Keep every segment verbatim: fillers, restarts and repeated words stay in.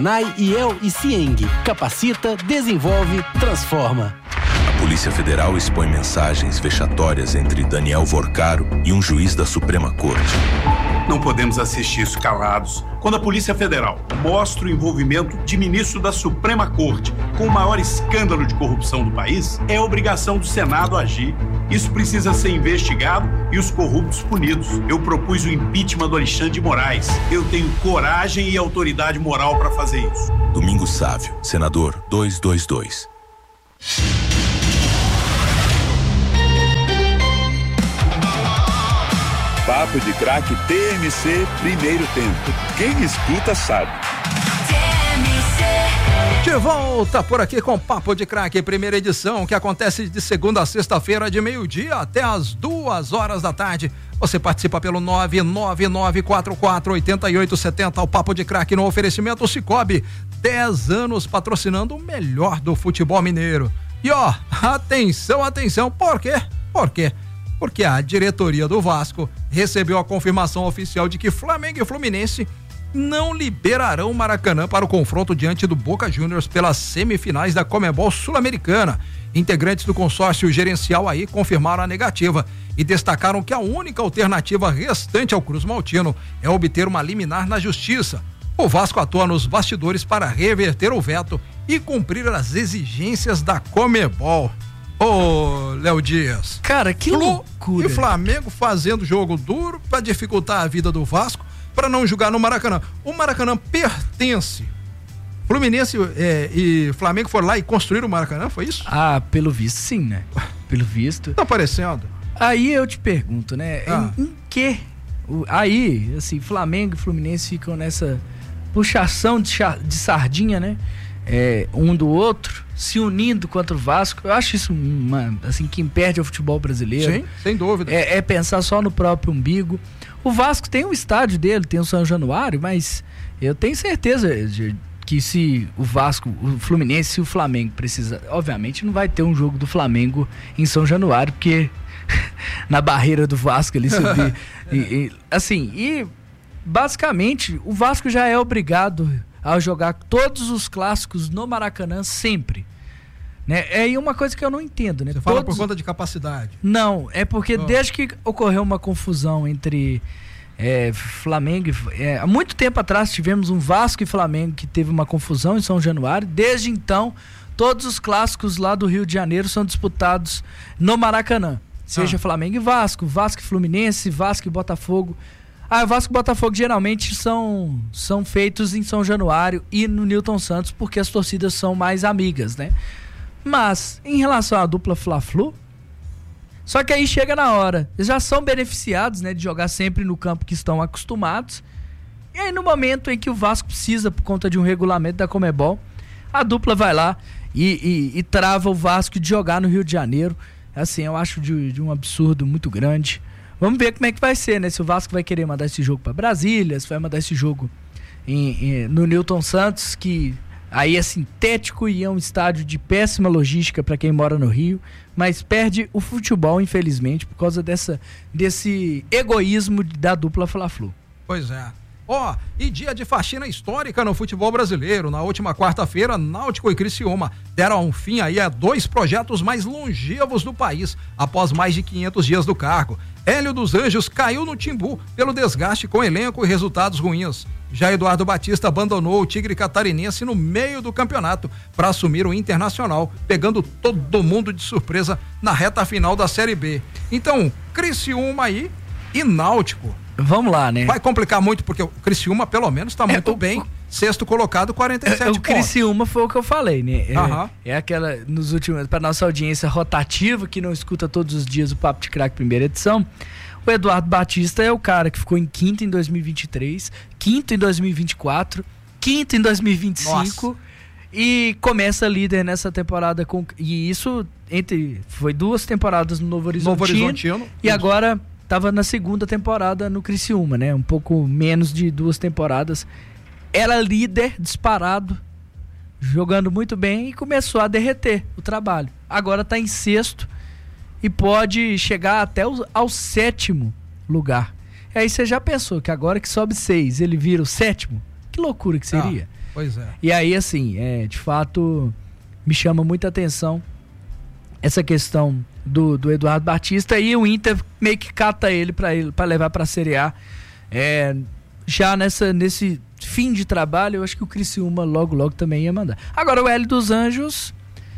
Nai, I E L e Cieng. Capacita, desenvolve, transforma. A Polícia Federal expõe mensagens vexatórias entre Daniel Vorcaro e um juiz da Suprema Corte. Não podemos assistir isso calados. Quando a Polícia Federal mostra o envolvimento de ministro da Suprema Corte com o maior escândalo de corrupção do país, é obrigação do Senado agir. Isso precisa ser investigado e os corruptos punidos. Eu propus o impeachment do Alexandre de Moraes. Eu tenho coragem e autoridade moral para fazer isso. Domingos Sávio, senador duzentos e vinte e dois. Papo de Craque T M C, primeiro tempo. Quem escuta sabe. De volta por aqui com Papo de Craque, primeira edição, que acontece de segunda a sexta-feira, de meio-dia até as duas horas da tarde. Você participa pelo nove nove nove quatro quatro oito oito sete zero. O Papo de Craque no oferecimento Cicobi. dez anos patrocinando o melhor do futebol mineiro. E ó, atenção, atenção, por quê? Por quê? Porque a diretoria do Vasco recebeu a confirmação oficial de que Flamengo e Fluminense não liberarão o Maracanã para o confronto diante do Boca Juniors pelas semifinais da Conmebol Sul-Americana. Integrantes do consórcio gerencial aí confirmaram a negativa e destacaram que a única alternativa restante ao Cruz Maltino é obter uma liminar na justiça. O Vasco atua nos bastidores para reverter o veto e cumprir as exigências da Conmebol. Ô, Léo Dias. Cara, que Flu loucura. E Flamengo fazendo jogo duro para dificultar a vida do Vasco para não jogar no Maracanã. O Maracanã pertence. Fluminense é, e Flamengo foram lá e construíram o Maracanã, foi isso? Ah, pelo visto sim, né? Pelo visto. Tá aparecendo. Aí eu te pergunto, né? Ah. Em, em que? O, aí, assim, Flamengo e Fluminense ficam nessa puxação de, cha, de sardinha, né? É, um do outro, se unindo contra o Vasco. Eu acho isso uma, assim, quem perde é o futebol brasileiro. Sim, sem dúvida. É, é pensar só no próprio umbigo. O Vasco tem um estádio dele, tem o São Januário, mas eu tenho certeza de, que se o Vasco, o Fluminense e o Flamengo precisa, obviamente não vai ter um jogo do Flamengo em São Januário, porque na barreira do Vasco ali subir. e, e, assim, e basicamente o Vasco já é obrigado a jogar todos os clássicos no Maracanã sempre. Né? É aí uma coisa que eu não entendo, né? Você fala Todos... por conta de capacidade. Não, é porque oh. desde que ocorreu uma confusão entre é, Flamengo e... É, há muito tempo atrás tivemos um Vasco e Flamengo que teve uma confusão em São Januário. Desde então, todos os clássicos lá do Rio de Janeiro são disputados no Maracanã. Seja ah. Flamengo e Vasco, Vasco e Fluminense, Vasco e Botafogo. Ah, Vasco e Botafogo geralmente são, são feitos em São Januário e no Newton Santos, porque as torcidas são mais amigas, né? Mas, em relação à dupla Fla-Flu, só que aí chega na hora. Eles já são beneficiados, né, de jogar sempre no campo que estão acostumados. E aí, no momento em que o Vasco precisa, por conta de um regulamento da Conmebol, a dupla vai lá e, e, e trava o Vasco de jogar no Rio de Janeiro. Assim, eu acho de, de um absurdo muito grande. Vamos ver como é que vai ser, né? Se o Vasco vai querer mandar esse jogo para Brasília, se vai mandar esse jogo em, em, no Newton Santos, que aí é sintético e é um estádio de péssima logística para quem mora no Rio, mas perde o futebol, infelizmente, por causa dessa, desse egoísmo da dupla Fla-Flu. Pois é. Ó, oh, e dia de faxina histórica no futebol brasileiro. Na última quarta-feira, Náutico e Criciúma deram um fim aí a dois projetos mais longevos do país, após mais de quinhentos dias do cargo. Hélio dos Anjos caiu no Timbu pelo desgaste com elenco e resultados ruins. Já Eduardo Batista abandonou o Tigre Catarinense no meio do campeonato para assumir o Internacional, pegando todo mundo de surpresa na reta final da Série B. Então, Criciúma aí e Náutico. Vamos lá, né? Vai complicar muito, porque o Criciúma, pelo menos, está muito é, o, bem. Sexto colocado, quarenta e sete é, o pontos. O Criciúma foi o que eu falei, né? É, uh-huh. é aquela, nos últimos, para nossa audiência rotativa, que não escuta todos os dias o Papo de Craque primeira edição, o Eduardo Batista é o cara que ficou em quinto em dois mil e vinte e três, quinto em dois mil e vinte e quatro, quinto em dois mil e vinte e cinco, nossa. E começa líder nessa temporada com, e isso entre foi duas temporadas no Novo Horizontino, Novo Horizontino e agora estava na segunda temporada no Criciúma, né? Um pouco menos de duas temporadas. Era líder disparado, jogando muito bem e começou a derreter o trabalho. Agora está em sexto e pode chegar até o, ao sétimo lugar. E aí você já pensou que agora que sobe seis, ele vira o sétimo? Que loucura que seria. Ah. Pois é. E aí, assim, é, de fato, me chama muita atenção essa questão do, do Eduardo Batista, e o Inter meio que cata ele para ele, para levar para a Série A. É, já nessa, nesse fim de trabalho, eu acho que o Criciúma logo, logo também ia mandar. Agora, o Hélio dos Anjos,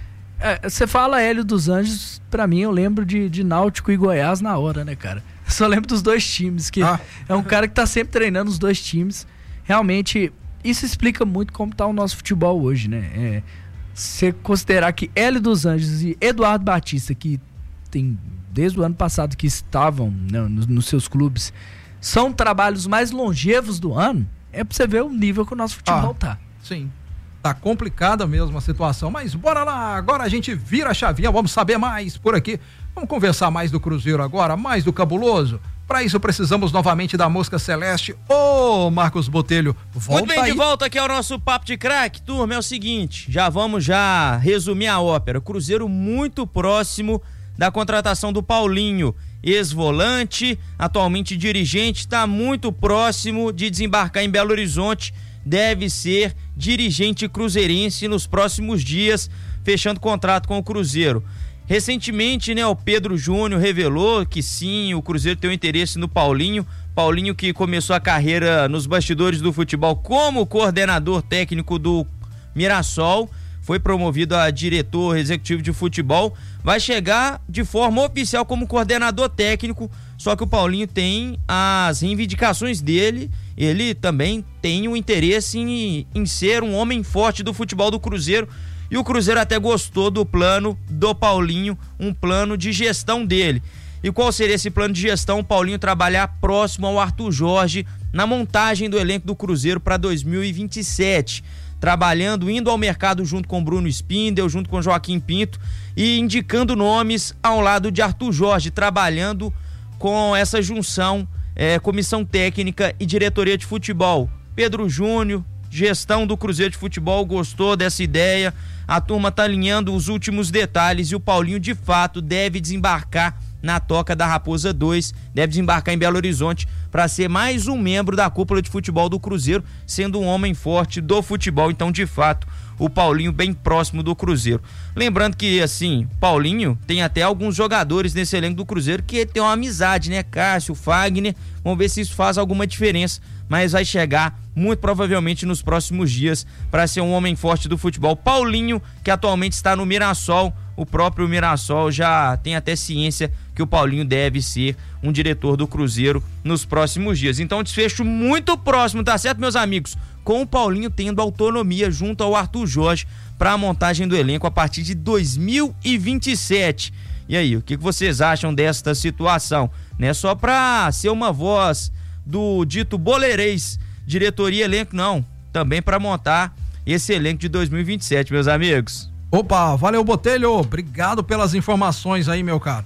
é, você fala Hélio dos Anjos, para mim eu lembro de, de Náutico e Goiás na hora, né, cara? Eu só lembro dos dois times, que ah. é um cara que tá sempre treinando os dois times. Realmente, isso explica muito como tá o nosso futebol hoje, né? É, você considerar que Hélio dos Anjos e Eduardo Batista, que tem desde o ano passado que estavam, né, nos, nos seus clubes, são trabalhos mais longevos do ano, é pra você ver o nível que o nosso futebol ah, tá. Sim, tá complicada mesmo a situação, mas bora lá, agora a gente vira a chavinha, vamos saber mais por aqui, vamos conversar mais do Cruzeiro agora, mais do Cabuloso. Para isso precisamos novamente da Mosca Celeste. Ô, Marcos Botelho, volta Muito bem, aí. De volta aqui ao nosso Papo de Craque. Turma, é o seguinte, já vamos já resumir a ópera. Cruzeiro muito próximo da contratação do Paulinho, ex-volante, atualmente dirigente, está muito próximo de desembarcar em Belo Horizonte, deve ser dirigente cruzeirense nos próximos dias, fechando contrato com o Cruzeiro. Recentemente, né, o Pedro Júnior revelou que sim, o Cruzeiro tem um interesse no Paulinho. Paulinho, que começou a carreira nos bastidores do futebol como coordenador técnico do Mirassol, foi promovido a diretor executivo de futebol, vai chegar de forma oficial como coordenador técnico, só que o Paulinho tem as reivindicações dele, ele também tem um interesse em, em ser um homem forte do futebol do Cruzeiro. E o Cruzeiro até gostou do plano do Paulinho, um plano de gestão dele. E qual seria esse plano de gestão? O Paulinho trabalhar próximo ao Arthur Jorge na montagem do elenco do Cruzeiro para dois mil e vinte e sete. Trabalhando, indo ao mercado junto com Bruno Spindel, junto com Joaquim Pinto e indicando nomes ao lado de Arthur Jorge, trabalhando com essa junção, é, comissão técnica e diretoria de futebol. Pedro Júnior, gestão do Cruzeiro de Futebol, gostou dessa ideia, a turma tá alinhando os últimos detalhes e o Paulinho de fato deve desembarcar na Toca da Raposa dois, deve desembarcar em Belo Horizonte para ser mais um membro da cúpula de futebol do Cruzeiro, sendo um homem forte do futebol. Então, de fato, o Paulinho bem próximo do Cruzeiro. Lembrando que, assim, Paulinho tem até alguns jogadores nesse elenco do Cruzeiro que tem uma amizade, né? Cássio, Fagner, vamos ver se isso faz alguma diferença, mas vai chegar muito provavelmente nos próximos dias para ser um homem forte do futebol. Paulinho, que atualmente está no Mirassol, o próprio Mirassol já tem até ciência que o Paulinho deve ser um diretor do Cruzeiro nos próximos dias. Então, desfecho muito próximo, tá certo, meus amigos? Com o Paulinho tendo autonomia junto ao Arthur Jorge para a montagem do elenco a partir de dois mil e vinte e sete. E aí, o que vocês acham desta situação? Não é só para ser uma voz do dito boleirês, diretoria e elenco, não. Também para montar esse elenco de dois mil e vinte e sete, meus amigos. Opa, valeu, Botelho, obrigado pelas informações aí, meu caro.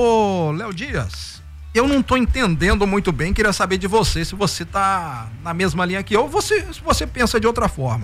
Ô, Léo Dias, eu não tô entendendo muito bem, queria saber de você, se você tá na mesma linha que eu, ou você, se você pensa de outra forma.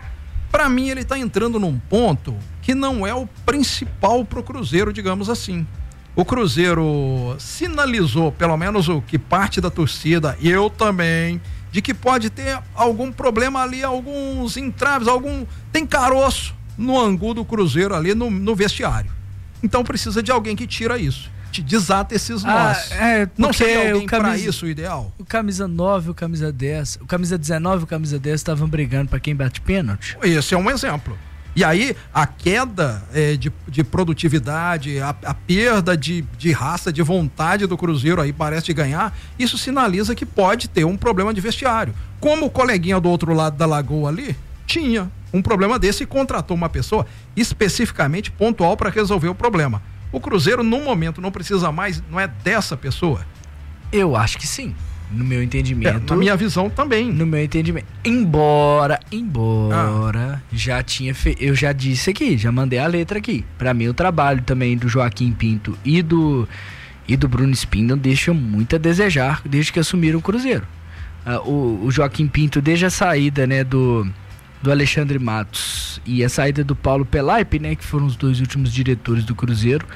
Pra mim, ele tá entrando num ponto que não é o principal pro Cruzeiro, digamos assim. O Cruzeiro sinalizou, pelo menos o que parte da torcida, eu também, de que pode ter algum problema ali, alguns entraves, algum, tem caroço no angu do Cruzeiro ali no, no vestiário. Então precisa de alguém que tira isso, te desata esses nós. Ah, é, não seria alguém para isso o ideal? O camisa nove, o camisa dez, o camisa dezenove e o camisa dez estavam brigando para quem bate pênalti. Esse é um exemplo. E aí a queda é, de, de produtividade, a, a perda de, de raça, de vontade do Cruzeiro aí parece de ganhar, isso sinaliza que pode ter um problema de vestiário. Como o coleguinha do outro lado da lagoa ali tinha um problema desse e contratou uma pessoa especificamente pontual para resolver o problema. O Cruzeiro, no momento, não precisa mais, não é dessa pessoa? Eu acho que sim, no meu entendimento. É, na minha visão também. No meu entendimento. Embora, embora, ah. já tinha fe... eu já disse aqui, já mandei a letra aqui. Para mim, o trabalho também do Joaquim Pinto e do, e do Bruno Spindel deixa muito a desejar desde que assumiram o Cruzeiro. Ah, o, o Joaquim Pinto, desde a saída, né, do... do Alexandre Matos e a saída do Paulo Pelaipe, né, que foram os dois últimos diretores do Cruzeiro,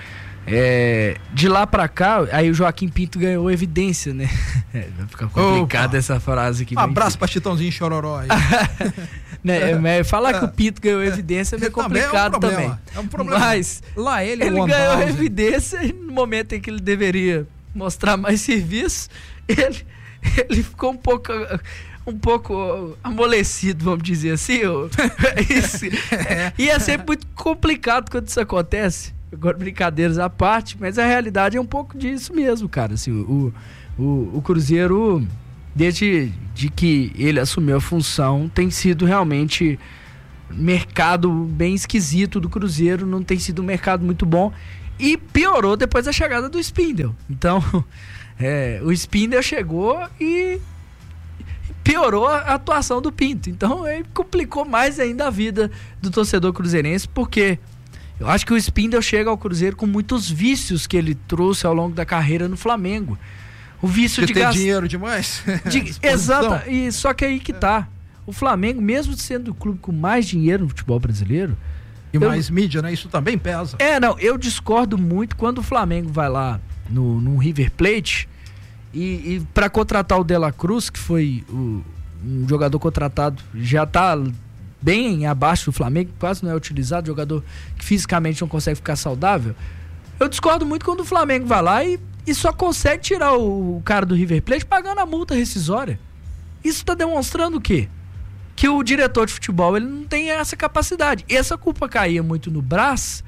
É, de lá pra cá, aí o Joaquim Pinto ganhou evidência, né? É, vai ficar complicado Opa. essa frase aqui. Um abraço pra Chitãozinho Chororó aí. né, é. Falar é. que o Pinto ganhou evidência é meio complicado também. É um, também. É um problema. Mas lá ele, ele ganhou evidência no momento em que ele deveria mostrar mais serviço, ele, ele ficou um pouco... um pouco amolecido, vamos dizer assim. Isso, é. E é sempre muito complicado quando isso acontece. Agora, brincadeiras à parte, mas a realidade é um pouco disso mesmo, cara. Assim, o, o, o Cruzeiro, desde de que ele assumiu a função, tem sido realmente mercado bem esquisito do Cruzeiro, não tem sido um mercado muito bom. E piorou depois da chegada do Spindel. Então, é, o Spindel chegou e piorou a atuação do Pinto. Então, aí complicou mais ainda a vida do torcedor cruzeirense, porque eu acho que o Spindel chega ao Cruzeiro com muitos vícios que ele trouxe ao longo da carreira no Flamengo. O vício de, de ter gast... dinheiro demais. De... Exato. E só que aí que tá. O Flamengo, mesmo sendo o clube com mais dinheiro no futebol brasileiro, e eu... mais mídia, né? Isso também pesa. É, não. Eu discordo muito quando o Flamengo vai lá no, no River Plate e, e para contratar o De La Cruz, que foi o, um jogador contratado, já tá bem abaixo do Flamengo, quase não é utilizado, jogador que fisicamente não consegue ficar saudável. Eu discordo muito quando o Flamengo vai lá e, e só consegue tirar o, o cara do River Plate pagando a multa rescisória. Isso está demonstrando o quê? Que o diretor de futebol ele não tem essa capacidade. Essa culpa caía muito no Braz,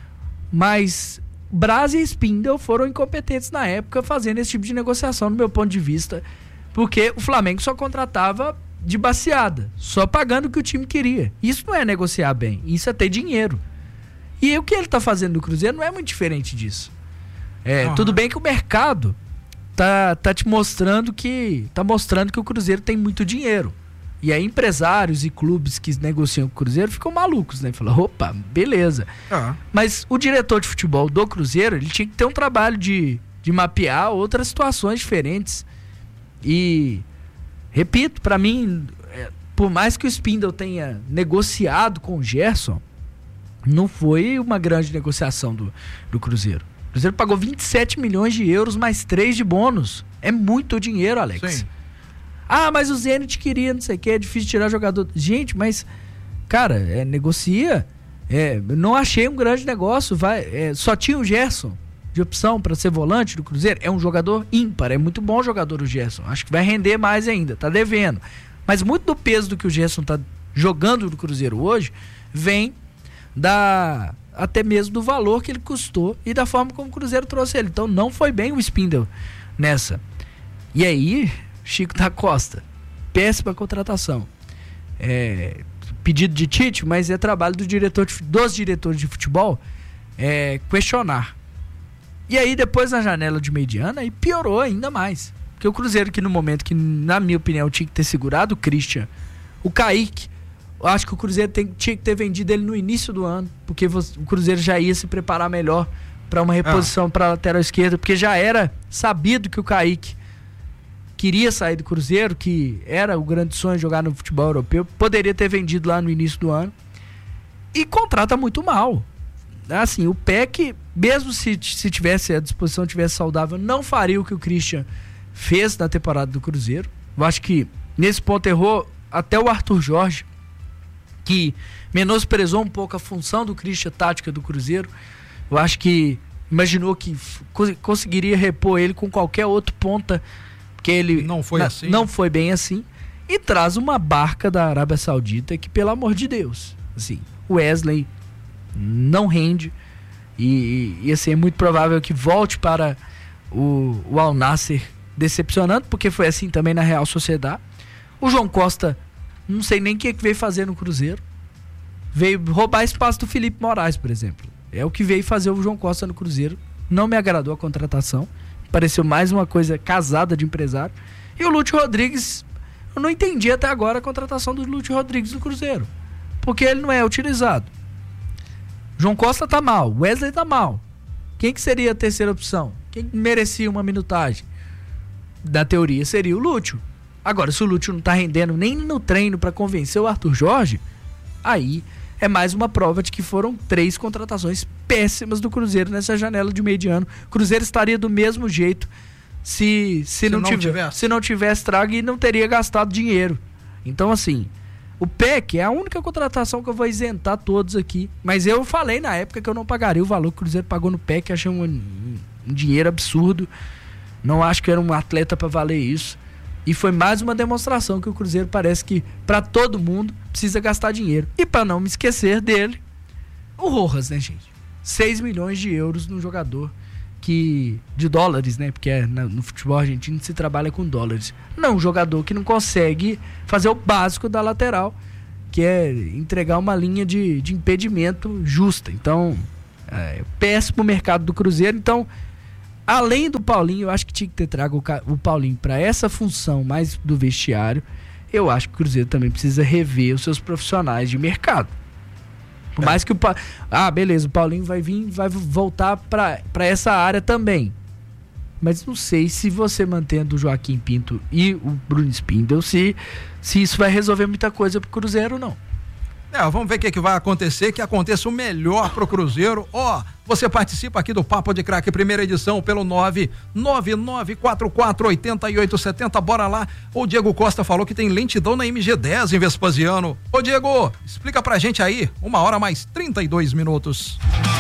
mas Braz e Spindel foram incompetentes na época fazendo esse tipo de negociação, no meu ponto de vista, porque o Flamengo só contratava de baseada, só pagando o que o time queria. Isso não é negociar bem, isso é ter dinheiro. E o que ele está fazendo no Cruzeiro não é muito diferente disso. É, uhum. Tudo bem que o mercado tá, tá te mostrando que tá mostrando que o Cruzeiro tem muito dinheiro. E aí empresários e clubes que negociam com o Cruzeiro ficam malucos, né? Falam, opa, beleza. Uhum. Mas o diretor de futebol do Cruzeiro, ele tinha que ter um trabalho de, de mapear outras situações diferentes. E repito, para mim, é, por mais que o Spindel tenha negociado com o Gerson, não foi uma grande negociação do, do Cruzeiro. O Cruzeiro pagou vinte e sete milhões de euros mais três de bônus. É muito dinheiro, Alex. Sim. Ah, mas o Zenit queria, não sei o que, é difícil tirar jogador. Gente, mas, cara, é, negocia. É, não achei um grande negócio. Vai, é, só tinha o Gerson de opção para ser volante do Cruzeiro. É um jogador ímpar, é muito bom jogador o Gerson. Acho que vai render mais ainda, tá devendo. Mas muito do peso do que o Gerson tá jogando no Cruzeiro hoje vem da até mesmo do valor que ele custou e da forma como o Cruzeiro trouxe ele. Então não foi bem o Spindel nessa. E aí, Chico da Costa, péssima contratação. É, pedido de Tite, mas é trabalho do diretor de, dos diretores de futebol é, questionar. E aí depois na janela de mediana aí piorou ainda mais. Porque o Cruzeiro que no momento que, na minha opinião, tinha que ter segurado o Christian, o Kaique, eu acho que o Cruzeiro tem, tinha que ter vendido ele no início do ano, porque você, o Cruzeiro já ia se preparar melhor para uma reposição ah. para a lateral esquerda, porque já era sabido que o Kaique queria sair do Cruzeiro, que era o grande sonho de jogar no futebol europeu, poderia ter vendido lá no início do ano. E contrata muito mal. Assim, o P E C, mesmo se, se tivesse a disposição, tivesse saudável, não faria o que o Christian fez na temporada do Cruzeiro. Eu acho que nesse ponto errou até o Arthur Jorge, que menosprezou um pouco a função do Christian tática do Cruzeiro. Eu acho que imaginou que f- conseguiria repor ele com qualquer outro ponta, porque ele não foi na, assim. Não foi bem assim. E traz uma barca da Arábia Saudita que, pelo amor de Deus, assim, o Wesley não rende e, e assim, é muito provável que volte para o, o Al Nassr, decepcionando, porque foi assim também na Real Sociedade. O João Costa, não sei nem o que veio fazer no Cruzeiro. Veio roubar espaço do Felipe Moraes, por exemplo. É o que veio fazer o João Costa no Cruzeiro. Não me agradou a contratação. Pareceu mais uma coisa casada de empresário. E o Lúcio Rodrigues, eu não entendi até agora a contratação do Lúcio Rodrigues no Cruzeiro, porque ele não é utilizado. João Costa tá mal, Wesley tá mal. Quem que seria a terceira opção? Quem merecia uma minutagem? Da teoria seria o Lúcio. Agora, se o Lúcio não tá rendendo nem no treino para convencer o Arthur Jorge, aí é mais uma prova de que foram três contratações péssimas do Cruzeiro nessa janela de meio de ano. O Cruzeiro estaria do mesmo jeito se, se, se, não, não, tiver, tivesse. se não tivesse trago e não teria gastado dinheiro. Então, assim, o P E C é a única contratação que eu vou isentar todos aqui. Mas eu falei na época que eu não pagaria o valor que o Cruzeiro pagou no P E C, achei um, um, um dinheiro absurdo. Não acho que era um atleta para valer isso. E foi mais uma demonstração que o Cruzeiro parece que, para todo mundo, precisa gastar dinheiro. E para não me esquecer dele, o Rojas, né, gente? seis milhões de euros num jogador que... de dólares, né? Porque é, no futebol argentino se trabalha com dólares. Não, um jogador que não consegue fazer o básico da lateral, que é entregar uma linha de, de impedimento justa. Então, é péssimo o mercado do Cruzeiro. Então, além do Paulinho, eu acho que tinha que ter trago o Paulinho para essa função mais do vestiário. Eu acho que o Cruzeiro também precisa rever os seus profissionais de mercado. Por é. mais que o pa... Ah, beleza, o Paulinho vai vir, vai voltar para essa área também. Mas não sei se você mantendo o Joaquim Pinto e o Bruno Spindel, se, se isso vai resolver muita coisa pro Cruzeiro ou não. É, vamos ver o que, que vai acontecer, que aconteça o melhor pro Cruzeiro. Ó, oh, você participa aqui do Papo de Craque, primeira edição, pelo nove nove nove quatro quatro oito oito sete zero. Bora lá. O Diego Costa falou que tem lentidão na M G dez em Vespasiano. Ô Diego, explica pra gente aí, uma hora mais trinta e dois minutos.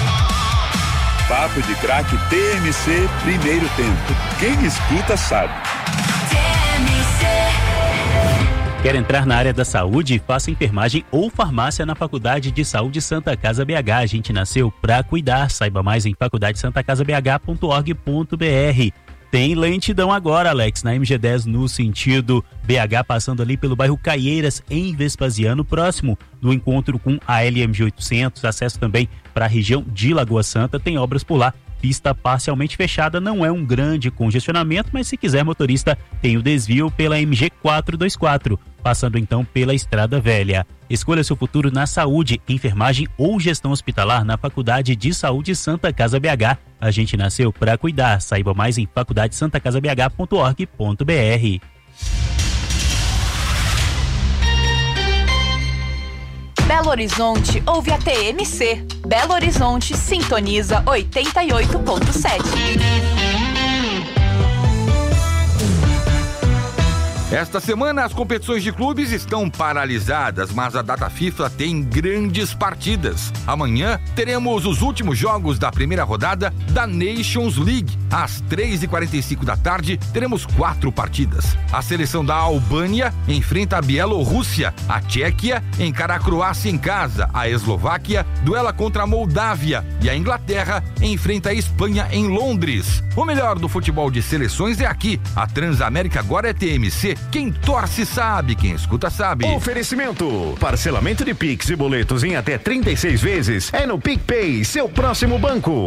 Papo de Craque T M C, primeiro tempo. Quem escuta sabe. T M C. Quer entrar na área da saúde? Faça enfermagem ou farmácia na Faculdade de Saúde Santa Casa B H. A gente nasceu pra cuidar. Saiba mais em faculdade santa casa b h ponto org ponto b r. Tem lentidão agora, Alex, na M G dez no sentido B H, passando ali pelo bairro Caieiras, em Vespasiano, próximo do encontro com a L M G oitocentos. Acesso também para a região de Lagoa Santa. Tem obras por lá. Pista parcialmente fechada, não é um grande congestionamento, mas se quiser, motorista, tem o desvio pela M G quatrocentos e vinte e quatro, passando então pela Estrada Velha. Escolha seu futuro na saúde, enfermagem ou gestão hospitalar na Faculdade de Saúde Santa Casa B H. A gente nasceu para cuidar. Saiba mais em faculdade santa casa b h ponto org ponto b r. Belo Horizonte ouve a T M C. Belo Horizonte sintoniza oitenta e oito ponto sete. Esta semana as competições de clubes estão paralisadas, mas a data FIFA tem grandes partidas. Amanhã teremos os últimos jogos da primeira rodada da Nations League. Às três e quarenta e cinco da tarde teremos quatro partidas. A seleção da Albânia enfrenta a Bielorrússia, a Tchequia encara a Croácia em casa, a Eslováquia duela contra a Moldávia e a Inglaterra enfrenta a Espanha em Londres. O melhor do futebol de seleções é aqui. A Transamérica agora é T M C. Quem torce sabe, quem escuta sabe. Oferecimento: parcelamento de Pix e boletos em até trinta e seis vezes é no PicPay, seu próximo banco.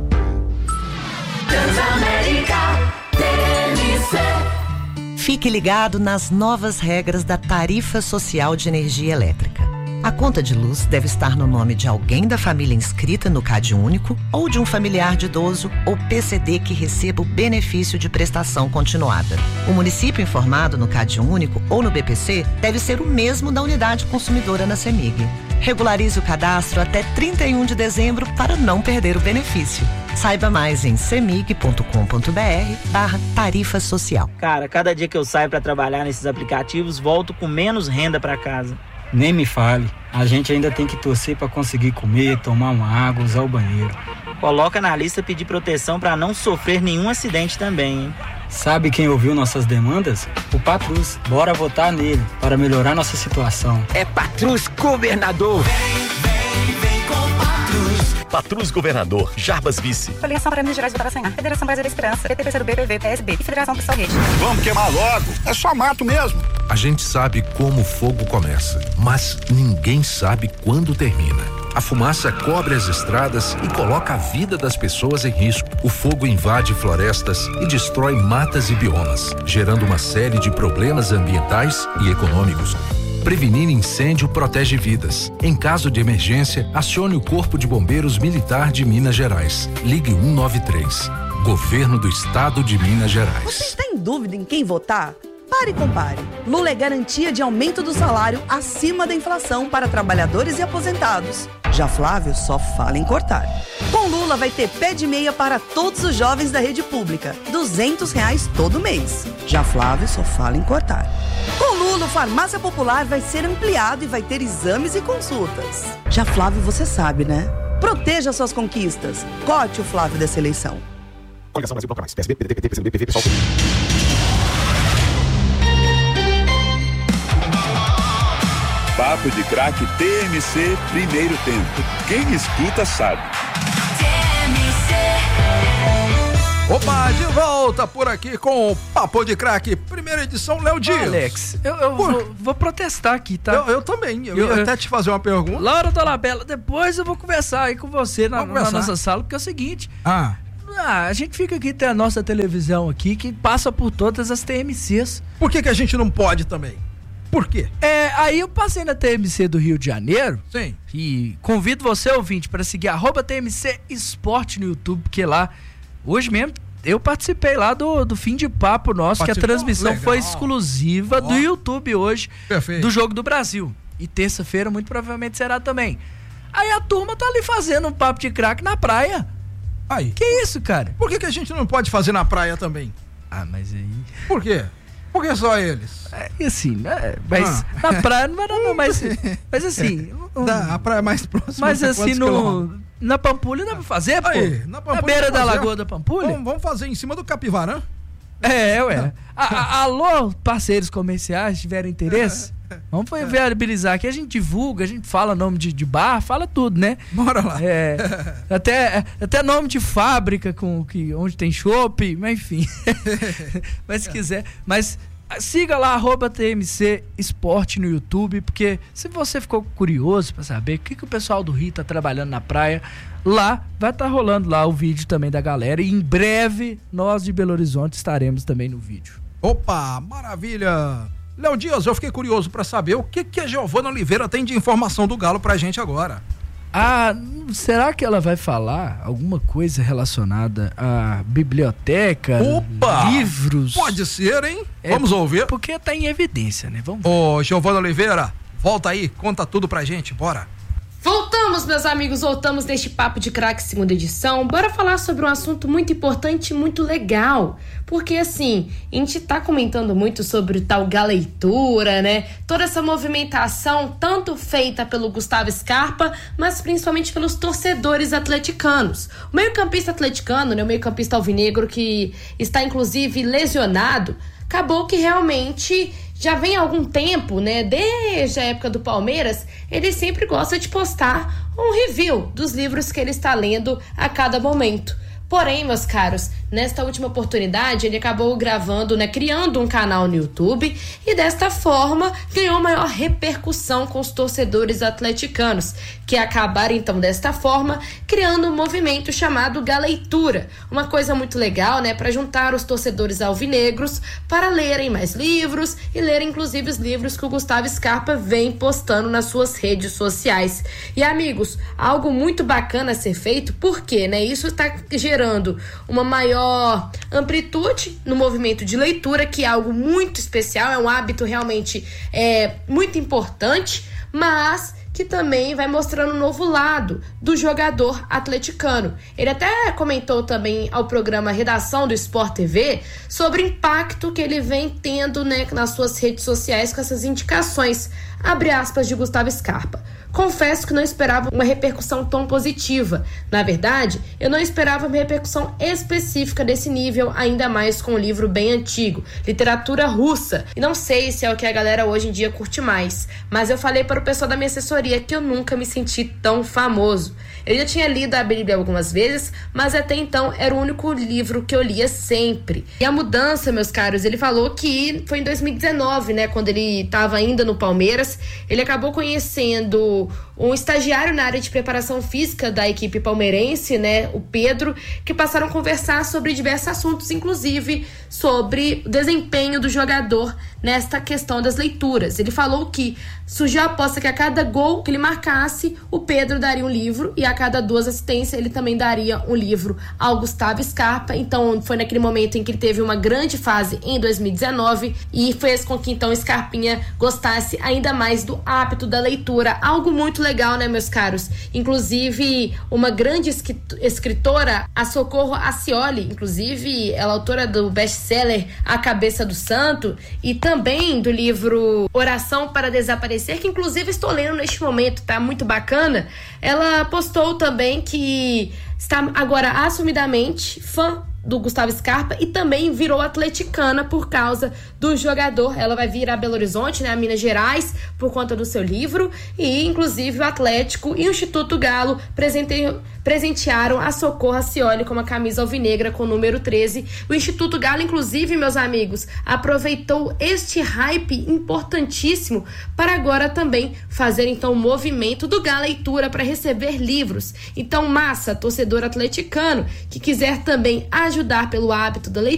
Transamérica T M C. Fique ligado nas novas regras da tarifa social de energia elétrica. A conta de luz deve estar no nome de alguém da família inscrita no CadÚnico ou de um familiar de idoso ou P C D que receba o benefício de prestação continuada. O município informado no CadÚnico ou no B P C deve ser o mesmo da unidade consumidora na CEMIG. Regularize o cadastro até trinta e um de dezembro para não perder o benefício. Saiba mais em cemig ponto com ponto b r barra tarifa social. Cara, cada dia que eu saio para trabalhar nesses aplicativos, volto com menos renda para casa. Nem me fale, a gente ainda tem que torcer para conseguir comer, tomar uma água, usar o banheiro. Coloca na lista pedir proteção para não sofrer nenhum acidente também, hein? Sabe quem ouviu nossas demandas? O Patrus. Bora votar nele para melhorar nossa situação. É Patrus Governador. Vem, vem, vem com Patrus. Patrus Governador, Jarbas Vice. Coligação para Minas Gerais do Paraçanhá, Federação Brasileira da Esperança, P T, P C do B, P V, P S B e Federação Pessoal Rede. Vamos queimar logo, é só mato mesmo. A gente sabe como o fogo começa, mas ninguém sabe quando termina. A fumaça cobre as estradas e coloca a vida das pessoas em risco. O fogo invade florestas e destrói matas e biomas, gerando uma série de problemas ambientais e econômicos. Prevenir incêndio protege vidas. Em caso de emergência, acione o Corpo de Bombeiros Militar de Minas Gerais. Ligue um nove três. Governo do Estado de Minas Gerais. Você está em dúvida em quem votar? Pare e compare. Lula é garantia de aumento do salário acima da inflação para trabalhadores e aposentados. Já Flávio só fala em cortar. Com Lula vai ter pé de meia para todos os jovens da rede pública, duzentos reais todo mês. Já Flávio só fala em cortar. Com Lula, o Farmácia Popular vai ser ampliado e vai ter exames e consultas. Já Flávio, você sabe, né? Proteja suas conquistas. Cote o Flávio dessa eleição. Coligação Brasil Bloco Mais. P S B, P D T, P C do B, P V, PSOL. Papo de Craque T M C, primeiro tempo. Quem escuta sabe. Opa, de volta por aqui com o Papo de Craque, primeira edição, Léo Dias. Alex, eu, eu vou, vou protestar aqui, tá? Eu, eu também, eu, eu ia até te fazer uma pergunta. Laura Dolabella, depois eu vou conversar aí com você na, na nossa sala, porque é o seguinte... Ah. Ah, a gente fica aqui, tem a nossa televisão aqui, que passa por todas as T M Cs. Por que que a gente não pode também? Por quê? É, aí eu passei na T M C do Rio de Janeiro. Sim. E convido você, ouvinte, para seguir arroba T M C Esporte no YouTube, porque lá, hoje mesmo, eu participei lá do, do fim de papo nosso, Participou? que a transmissão Legal. foi exclusiva oh. do YouTube hoje, Perfeito. do Jogo do Brasil. E terça-feira, muito provavelmente, será também. Aí a turma tá ali fazendo um papo de craque na praia. Aí. Que isso, cara? Por que que a gente não pode fazer na praia também? Ah, mas aí... Por quê? Por que só eles? É, assim, né? Mas ah. na praia não era não, mas, mas assim... Um, da, a praia mais próxima. Mas assim, no, na Pampulha dá pra fazer, pô? Aí, na, na beira da Lagoa da Pampulha? Vamos, vamos fazer em cima do Capivarã? É, ué. A, a, alô, parceiros comerciais, se tiverem interesse, vamos viabilizar aqui, a gente divulga, a gente fala nome de, de bar, fala tudo, né? Bora lá. É, até, até nome de fábrica com, que, onde tem chopp, mas enfim. Mas se quiser. Mas siga lá, arroba T M C Esporte no YouTube, porque se você ficou curioso pra saber o que, que o pessoal do Rio tá trabalhando na praia, lá vai estar tá rolando lá o vídeo também da galera, e em breve nós de Belo Horizonte estaremos também no vídeo. Opa, maravilha! Léo Dias, eu fiquei curioso pra saber o que que a Giovana Oliveira tem de informação do Galo pra gente agora. Ah, será que ela vai falar alguma coisa relacionada à biblioteca? Opa! Livros? Pode ser, hein? É, Vamos ouvir. Porque tá em evidência, né? Vamos ver. Ô, Giovana Oliveira, volta aí, conta tudo pra gente, bora. Voltamos, meus amigos, voltamos neste Papo de Craque segunda edição. Bora falar sobre um assunto muito importante e muito legal. Porque, assim, a gente tá comentando muito sobre o tal Galeitura, né? Toda essa movimentação, tanto feita pelo Gustavo Scarpa, mas principalmente pelos torcedores atleticanos. O meio-campista atleticano, né? O meio-campista alvinegro, que está, inclusive, lesionado, acabou que realmente... já vem há algum tempo, né? Desde a época do Palmeiras, ele sempre gosta de postar um review dos livros que ele está lendo a cada momento. Porém, meus caros, nesta última oportunidade, ele acabou gravando, né, criando um canal no YouTube e desta forma ganhou maior repercussão com os torcedores atleticanos, que acabaram então desta forma criando um movimento chamado Galeitura, uma coisa muito legal, né, para juntar os torcedores alvinegros para lerem mais livros e lerem inclusive os livros que o Gustavo Scarpa vem postando nas suas redes sociais. E amigos, algo muito bacana a ser feito, porque, né, isso está gerando uma maior amplitude no movimento de leitura, que é algo muito especial, é um hábito realmente é, muito importante, mas que também vai mostrando um novo lado do jogador atleticano. Ele até comentou também ao programa Redação do Sport T V sobre o impacto que ele vem tendo, né, nas suas redes sociais com essas indicações, abre aspas, de Gustavo Scarpa. Confesso que não esperava uma repercussão tão positiva. Na verdade, eu não esperava uma repercussão específica desse nível, ainda mais com um livro bem antigo, literatura russa. E não sei se é o que a galera hoje em dia curte mais, mas eu falei para o pessoal da minha assessoria que eu nunca me senti tão famoso. Eu já tinha lido a Bíblia algumas vezes, mas até então era o único livro que eu lia sempre. E a mudança, meus caros, ele falou que foi em dois mil e dezenove, né, quando ele estava ainda no Palmeiras, ele acabou conhecendo um estagiário na área de preparação física da equipe palmeirense, né, o Pedro, que passaram a conversar sobre diversos assuntos, inclusive sobre o desempenho do jogador nesta questão das leituras. Ele falou que surgiu a aposta que a cada gol que ele marcasse, o Pedro daria um livro, e a cada duas assistências ele também daria um livro ao Gustavo Scarpa. Então foi naquele momento em que ele teve uma grande fase em dois mil e dezenove e fez com que então Scarpinha gostasse ainda mais do hábito da leitura, algo muito legal, né, meus caros? Inclusive uma grande escritora, a Socorro Acioli, inclusive ela é autora do best-seller A Cabeça do Santo e também do livro Oração para Desaparecer, que inclusive estou lendo neste momento, tá muito bacana. Ela postou também que está agora assumidamente fã do Gustavo Scarpa e também virou atleticana por causa do jogador. Ela vai vir a Belo Horizonte, né, a Minas Gerais, por conta do seu livro, e inclusive o Atlético e o Instituto Galo presente... presentearam a Socorro Acioli com uma camisa alvinegra com o número treze. O Instituto Galo, inclusive, meus amigos, aproveitou este hype importantíssimo para agora também fazer então o movimento do Galo Leitura para receber livros. Então, massa, torcedor atleticano que quiser também ajudar pelo hábito da leitura,